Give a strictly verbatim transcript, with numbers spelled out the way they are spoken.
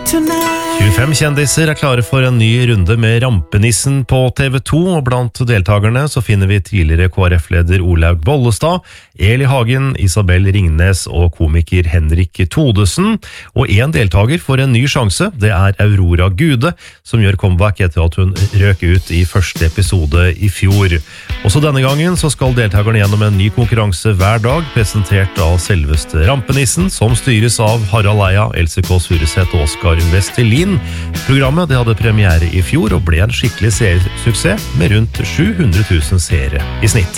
tjuefem kjendiser er klare for en ny runde med Rampenissen på T V to, og blant deltakerne så finner vi tidligere K R F-leder Olaug Bollestad, Eli Hagen, Isabel Ringnes og komiker Henrik Thodesen. Og en deltaker får en ny sjanse, det er Aurora Gude, som gjør comeback etter at hun røk ut i første episode i fjor. Også denne gangen så skal deltakerne gjennom en ny konkurranse hver dag, presentert av selveste Rampenissen, som styres av Harald Eia, Else Kåss Furuseth og Oskar Vestelin. Programmet det hadde premiere i fjor og ble en skikkelig seersuksess med rundt sju hundre tusen seere i snitt.